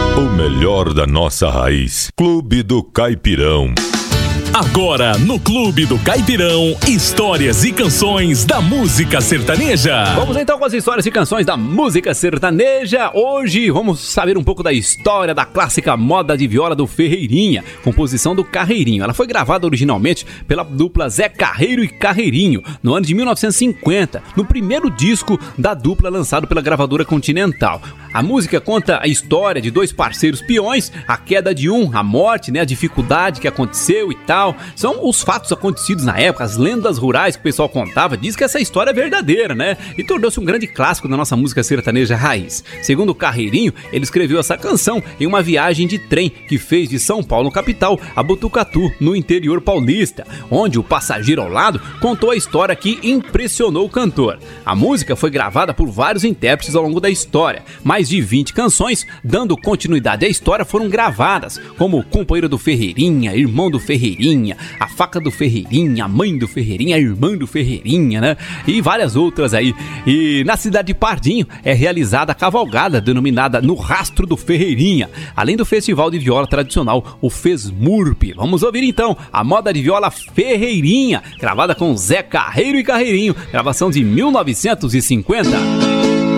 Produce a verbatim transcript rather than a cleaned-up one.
O melhor da nossa raiz. Clube do Caipirão. Agora, no Clube do Caipirão, histórias e canções da música sertaneja. Vamos então com as histórias e canções da música sertaneja. Hoje vamos saber um pouco da história da clássica moda de viola do Ferreirinha, composição do Carreirinho. Ela foi gravada originalmente pela dupla Zé Carreiro e Carreirinho, no ano de mil novecentos e cinquenta, no primeiro disco da dupla lançado pela gravadora Continental. A música conta a história de dois parceiros peões, a queda de um, a morte, né, a dificuldade que aconteceu e tal. São os fatos acontecidos na época, as lendas rurais que o pessoal contava. Diz que essa história é verdadeira, né? E tornou-se um grande clássico da nossa música sertaneja raiz. Segundo o Carreirinho, ele escreveu essa canção em uma viagem de trem que fez de São Paulo, capital, a Botucatu, no interior paulista, onde o passageiro ao lado contou a história que impressionou o cantor. A música foi gravada por vários intérpretes ao longo da história. Mais de vinte canções, dando continuidade à história, foram gravadas, como Companheiro do Ferreirinha, Irmão do Ferreirinha, a Faca do Ferreirinha, a Mãe do Ferreirinha, a Irmã do Ferreirinha, né? E várias outras aí. E na cidade de Pardinho é realizada a cavalgada denominada No Rastro do Ferreirinha, além do festival de viola tradicional, o Fesmurp. Vamos ouvir então a moda de viola Ferreirinha, gravada com Zé Carreiro e Carreirinho, gravação de mil novecentos e cinquenta.